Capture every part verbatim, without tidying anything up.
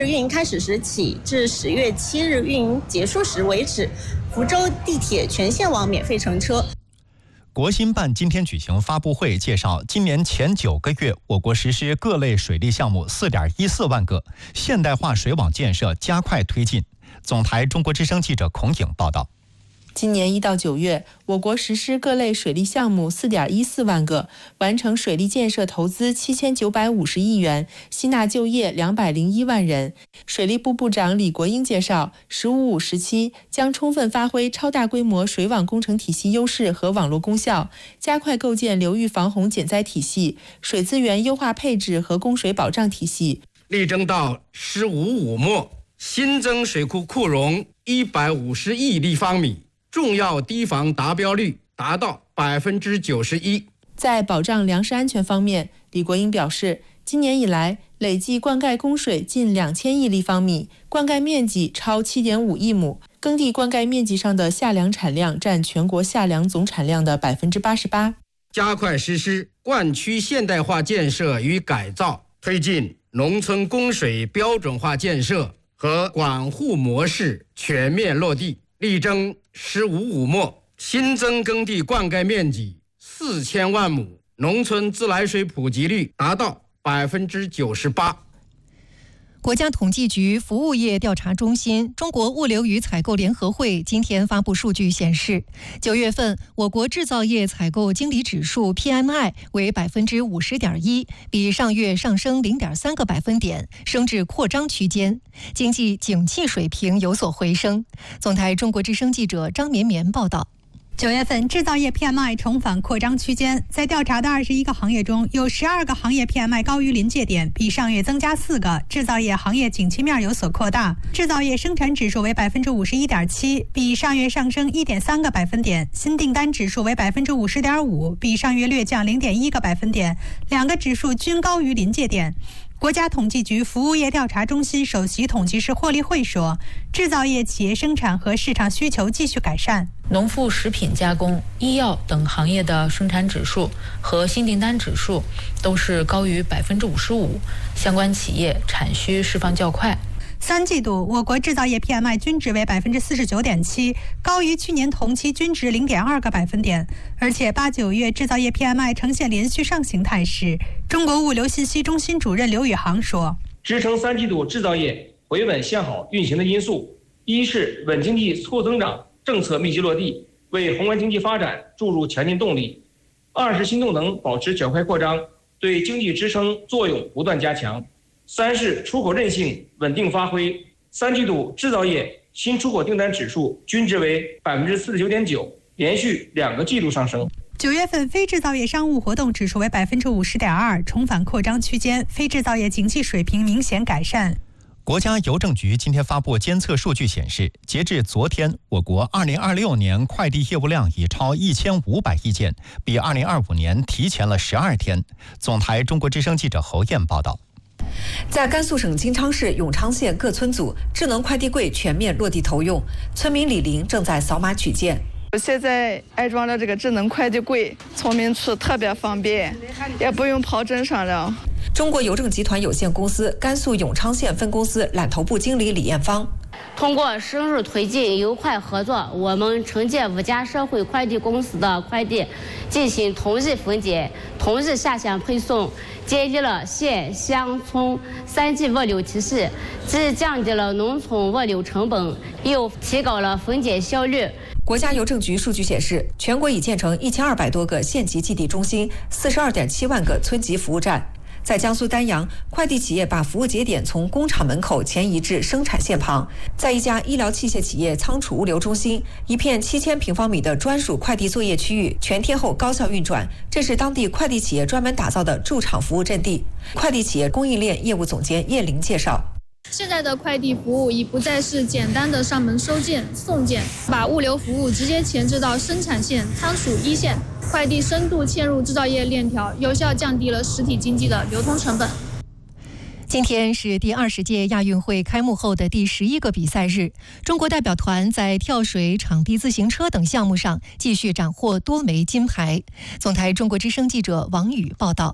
运营开始时起至十月七日运营结束时为止，福州地铁全线网免费乘车。 国新办今天举行发布会，介绍今年前九个月，我国实施各类水利项目四点一四万个，现代化水网建设加快推进。总台中国之声记者孔颖报道。 今年一到九月，我国实施各类水利项目四点一四万个，完成水利建设投资七千九百五十亿元，吸纳就业两百零一万人。水利部部长李国英介绍，十五五时期将充分发挥超大规模水网工程体系优势和网络功效，加快构建流域防洪减灾体系、水资源优化配置和供水保障体系。 力争到“十五五”末，新增水库库容一百五十亿立方米。重要堤防达标率达到百分之九十一。 在保障粮食安全方面，李国英表示，今年以来累计灌溉供水近两千亿立方米，灌溉面积超七点五亿亩，耕地灌溉面积上的夏粮产量占全国夏粮总产量的百分之八十八。 加快实施灌区现代化建设与改造，推进农村供水标准化建设和管护模式全面落地。力争“十五五”末，新增耕地灌溉面积四千万亩，农村自来水普及率达到百分之九十八。 国家统计局服务业调查中心、中国物流与采购联合会今天发布数据显示，九月份我国制造业采购经理指数 P M I 为百分之五十点一，比上月上升零点三个百分点，升至扩张区间，经济景气水平有所回升。总台中国之声记者张绵绵报道。 九月份制造业 P M I 重返扩张区间，在调查的二十一个行业中，有十二个行业 P M I 高于临界点，比上月增加四个。制造业行业景气面有所扩大，制造业生产指数为百分之五十一点七，比上月上升一点三个百分点；新订单指数为百分之五十点五，比上月略降零点一个百分点，两个指数均高于临界点。国家统计局服务业调查中心首席统计师霍立慧说，制造业企业生产和市场需求继续改善， 农副食品加工、医药等行业的生产指数和新订单指数都是高于百分之五十五，相关企业产需释放较快。 三季度我国制造业 P M I 均值为百分之四十九点七，高于去年同期均值零点二个百分点，而且八九月制造业 P M I 呈现连续上行态势。中国物流信息中心主任刘宇航说， 支撑三季度制造业回稳向好运行的因素，一是稳经济促增长政策密集落地，为宏观经济发展注入强劲动力；二是新动能保持较快扩张，对经济支撑作用不断加强；三是出口韧性稳定发挥。三季度制造业新出口订单指数均值为百分之四十九点九，连续两个季度上升。 九月份非制造业商务活动指数为百分之五十点二，重返扩张区间，非制造业景气水平明显改善。 国家邮政局今天发布监测数据显示，截至昨天，我国二零二六年快递业务量已超一千五百亿件，比二零二五年提前了十二天。总台中国之声记者侯燕报道。 在甘肃省金昌市永昌县各村组，智能快递柜全面落地投用，村民李玲正在扫码取件。 现在安装了这个智能快递柜，村民处特别方便，也不用跑镇上了。 中国邮政集团有限公司甘肃永昌县分公司揽头部经理李艳芳， 通过深入推进邮快合作，我们承接五家社会快递公司的快递，进行同日分拣、同日下乡配送，建立了县乡村三级物流体系，既降低了农村物流成本，又提高了分拣效率。 国家邮政局数据显示，全国已建成一千二百多个县级寄递中心，四十二点七万个村级服务站。在江苏丹阳，快递企业把服务节点从工厂门口前移至生产线旁。在一家医疗器械企业仓储物流中心，一片七千平方米的专属快递作业区域全天候高效运转，这是当地快递企业专门打造的驻场服务阵地。快递企业供应链业务总监叶玲介绍， 现在的快递服务已不再是简单的上门收件、送件，把物流服务直接前置到生产线、仓储一线，快递深度嵌入制造业链条，有效降低了实体经济的流通成本。 今天是第二十届亚运会开幕后的第十一个比赛日，中国代表团在跳水、场地自行车等项目上继续斩获多枚金牌。总台中国之声记者王宇报道。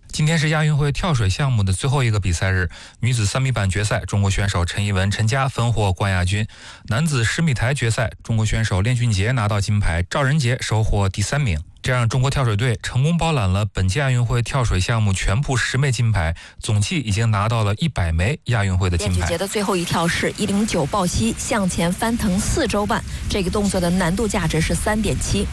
今天是亚运会跳水项目的最后一个比赛日，女子三米板决赛，中国选手陈怡文、陈佳分获冠亚军；男子十米台决赛，中国选手练俊杰拿到金牌，赵仁杰收获第三名。这样，中国跳水队成功包揽了本届亚运会跳水项目全部十枚金牌，总计已经拿到了一百枚亚运会的金牌。 练俊杰的最后一跳是一零九抱膝向前翻腾四周半，这个动作的难度价值是三点七。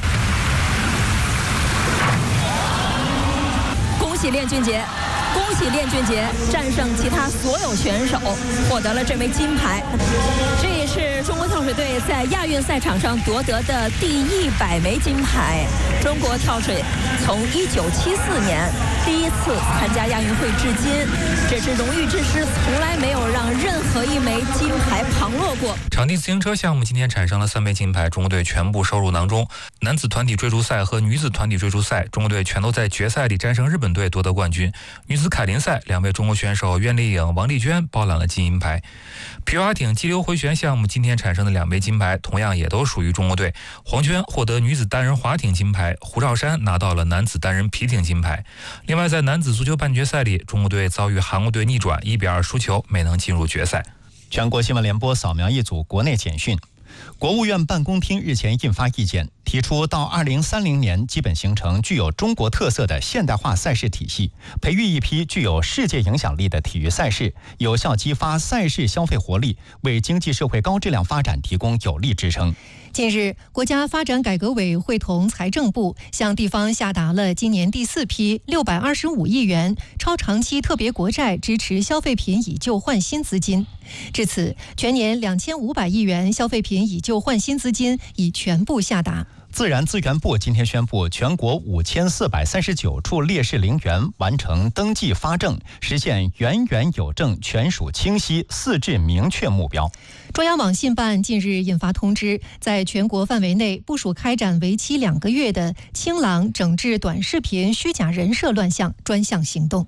恭喜练俊杰！恭喜练俊杰战胜其他所有选手，获得了这枚金牌。这也是中国跳水队在亚运赛场上夺得的第一百枚金牌。中国跳水从一九七四年第一次参加亚运会至今，这是荣誉之师，从来没有让任何一枚金牌旁落过。 场地自行车项目今天产生了三枚金牌，中国队全部收入囊中。男子团体追逐赛和女子团体追逐赛，中国队全都在决赛里战胜日本队夺得冠军。女子凯林赛，两位中国选手苑丽颖、王丽娟包揽了金银牌。皮划艇激流回旋项目今天产生的两枚金牌，同样也都属于中国队。黄娟获得女子单人划艇金牌，胡兆山拿到了男子单人皮艇金牌。另外，在男子足球半决赛里，中国队遭遇韩国队逆转，一比二输球，没能进入决赛。 全国新闻联播扫描一组国内简讯。国务院办公厅日前印发意见，提出到二零三零年基本形成具有中国特色的现代化赛事体系，培育一批具有世界影响力的体育赛事，有效激发赛事消费活力，为经济社会高质量发展提供有力支撑。 近日，国家发展改革委会同财政部向地方下达了今年第四批六百二十五亿元超长期特别国债支持消费品以旧换新资金。至此，全年两千五百亿元消费品以旧换新资金已全部下达。 自然资源部今天宣布，全国五千四百三十九处烈士陵园完成登记发证，实现园园有证、权属清晰、四治明确目标。 中央网信办近日印发通知，在全国范围内部署开展为期两个月的清朗整治短视频虚假人设乱象专项行动。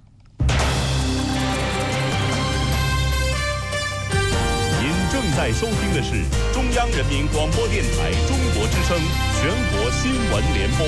您正在收听的是中央人民广播电台中国之声全国新闻联播。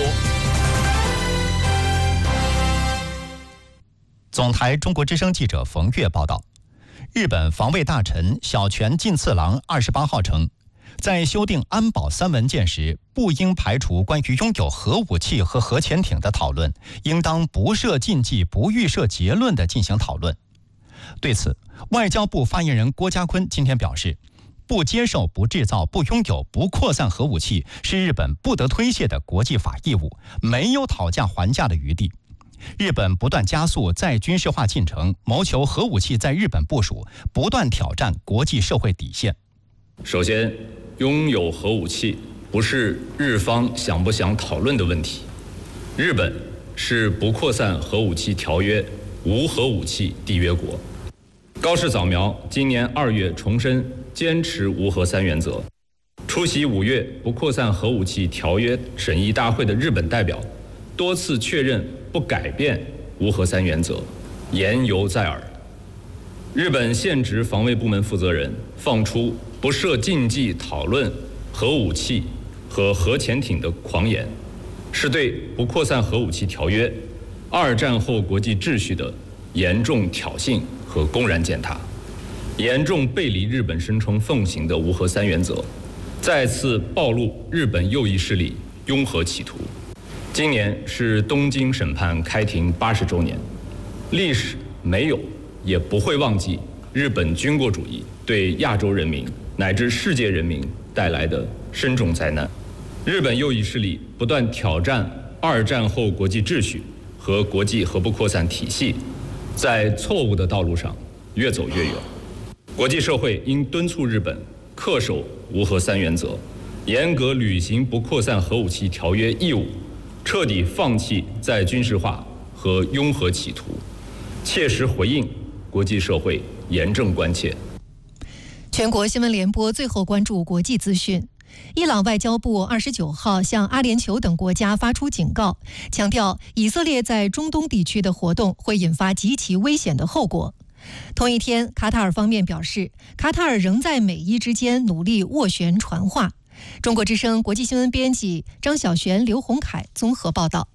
总台中国之声记者冯月报道。日本防卫大臣小泉进次郎二十八号称，在修订安保三文件时，不应排除关于拥有核武器和核潜艇的讨论，应当不设禁忌、不预设结论地进行讨论。对此，外交部发言人郭家坤今天表示，不接受、不制造、不拥有、不扩散核武器是日本不得推卸的国际法义务，没有讨价还价的余地。日本不断加速再军事化进程，谋求核武器在日本部署，不断挑战国际社会底线。 首先，拥有核武器不是日方想不想讨论的问题。日本是不扩散核武器条约无核武器缔约国。高市早苗今年二月重申坚持无核三原则。出席五月不扩散核武器条约审议大会的日本代表多次确认不改变无核三原则，言犹在耳。日本现职防卫部门负责人放出不设禁忌讨论核武器和核潜艇的狂言，是对不扩散核武器条约、二战后国际秩序的严重挑衅和公然践踏，严重背离日本声称奉行的无核三原则，再次暴露日本右翼势力拥核企图。今年是东京审判开庭八十周年，历史没有也不会忘记日本军国主义对亚洲人民乃至世界人民带来的深重灾难。日本右翼势力不断挑战二战后国际秩序和国际核不扩散体系，在错误的道路上越走越远。国际社会应敦促日本恪守无核三原则，严格履行不扩散核武器条约义务，彻底放弃再军事化和拥核企图，切实回应国际社会严正关切。 全国新闻联播最后关注国际资讯。伊朗外交部二十九号向阿联酋等国家发出警告，强调以色列在中东地区的活动会引发极其危险的后果。同一天，卡塔尔方面表示，卡塔尔仍在美伊之间努力斡旋传话。中国之声国际新闻编辑张小璇、刘洪凯综合报道。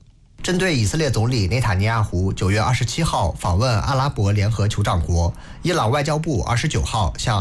针对以色列总理内塔尼亚胡九月二十七号访问阿拉伯联合酋长国，伊朗外交部二十九号向